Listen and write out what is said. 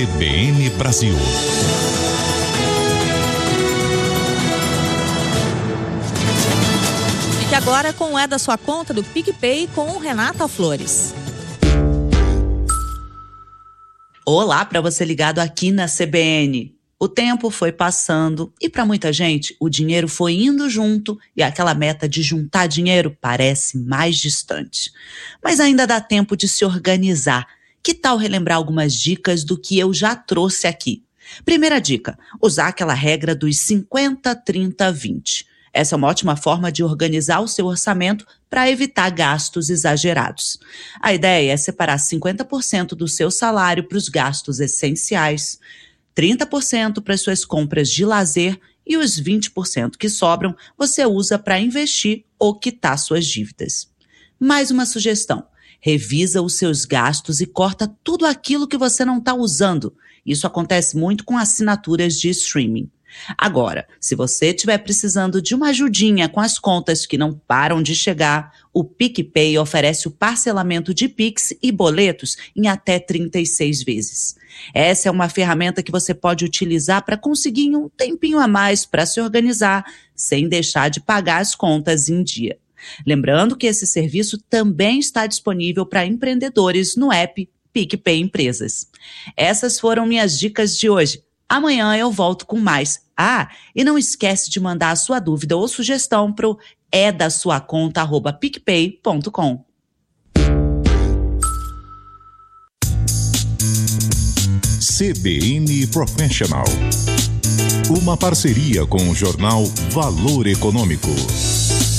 CBN Brasil. Fique agora com o É da Sua Conta do PicPay com Renata Flores. Olá para você ligado aqui na CBN. O tempo foi passando e para muita gente o dinheiro foi indo junto e aquela meta de juntar dinheiro parece mais distante. Mas ainda dá tempo de se organizar. Que tal relembrar algumas dicas do que eu já trouxe aqui? Primeira dica, usar aquela regra dos 50, 30, 20. Essa é uma ótima forma de organizar o seu orçamento para evitar gastos exagerados. A ideia é separar 50% do seu salário para os gastos essenciais, 30% para as suas compras de lazer e os 20% que sobram você usa para investir ou quitar suas dívidas. Mais uma sugestão. Revisa os seus gastos e corta tudo aquilo que você não está usando. Isso acontece muito com assinaturas de streaming. Agora, se você estiver precisando de uma ajudinha com as contas que não param de chegar, o PicPay oferece o parcelamento de Pix e boletos em até 36 vezes. Essa é uma ferramenta que você pode utilizar para conseguir um tempinho a mais para se organizar, sem deixar de pagar as contas em dia. Lembrando que esse serviço também está disponível para empreendedores no app PicPay Empresas. Essas foram minhas dicas de hoje. Amanhã eu volto com mais. E não esquece de mandar a sua dúvida ou sugestão para o edasuaconta@picpay.com. CBN Professional. Uma parceria com o jornal Valor Econômico.